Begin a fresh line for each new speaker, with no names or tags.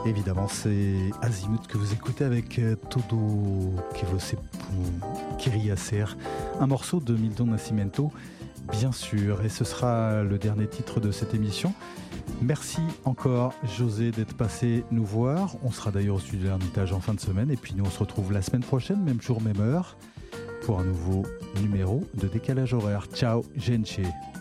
Évidemment, c'est Azimut que vous écoutez avec Todo que você queria ser, un morceau de Milton Nascimento, bien sûr, et ce sera le dernier titre de cette émission. Merci encore José d'être passé nous voir. On sera d'ailleurs au studio d'Ermitage en fin de semaine, et puis nous on se retrouve la semaine prochaine, même jour, même heure, pour un nouveau numéro de Décalage horaire. Ciao, gente.